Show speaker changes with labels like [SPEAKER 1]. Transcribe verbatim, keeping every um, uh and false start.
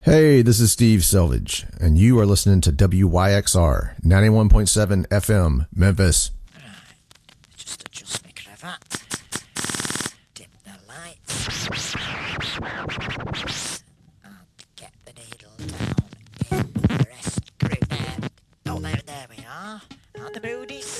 [SPEAKER 1] Hey, this is Steve Selvage, and you are listening to W Y X R ninety-one point seven F M, Memphis.
[SPEAKER 2] Right, just adjust my cravat, dim the lights, and get the needle down in the rest group there. Oh, there, there we are. And the mood is